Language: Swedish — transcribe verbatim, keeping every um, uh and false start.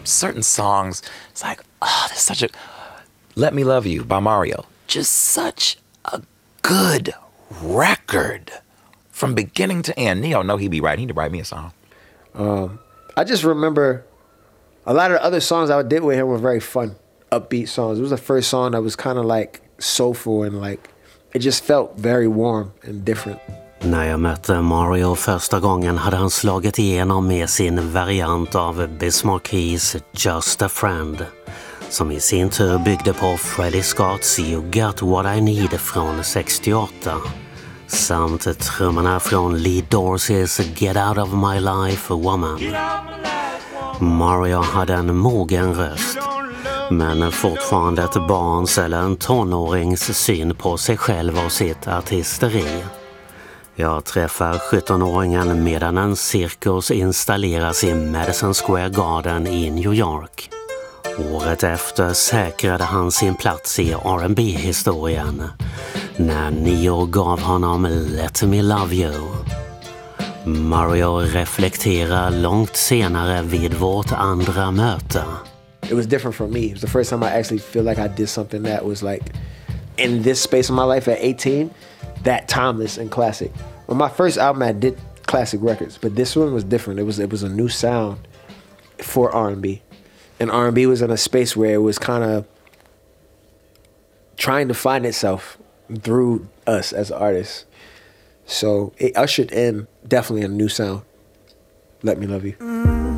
certain songs, it's like, oh, there's such a... Let Me Love You by Mario. Just such a good record from beginning to end. Neo, know he be writing. He'd write me a song. Um, I just remember a lot of the other songs I did with him were very fun, upbeat songs. It was the first song that was kind of like soulful and like, it just felt very warm and different. När jag mötte Mario första gången hade han slagit igenom med sin variant av Bismarck Keys Just a Friend, som i sin tur byggde på Freddie Scott's You Got What I Need från sextioåtta, samt trummorna från Lee Dorseys Get Out of My Life Woman. Mario hade en mogen röst, men fortfarande ett barns eller en tonårings syn på sig själv och sitt artisteri. Jag träffar sjuttonåringen medan en cirkus installeras i Madison Square Garden i New York. Året efter säkrade han sin plats i R and B-historien när Neo gav honom Let Me Love You. Mario reflekterar långt senare vid vårt andra möte. It was different for me. It was the first time I actually feel like I did something that was like in this space of my life at eighteen, that timeless and classic. On my first album I did classic records, but this one was different. It was it was a new sound for R and B. And R and B was in a space where it was kind of trying to find itself through us as artists. So it ushered in definitely a new sound. Let Me Love You.